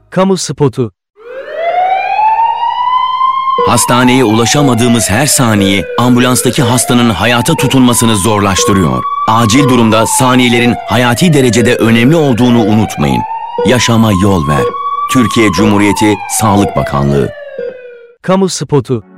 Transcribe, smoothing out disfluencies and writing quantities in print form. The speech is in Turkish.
Kamu spotu. Hastaneye ulaşamadığımız her saniye ambulanstaki hastanın hayata tutunmasını zorlaştırıyor. Acil durumda saniyelerin hayati derecede önemli olduğunu unutmayın. Yaşama yol ver. Türkiye Cumhuriyeti Sağlık Bakanlığı. Kamu spotu.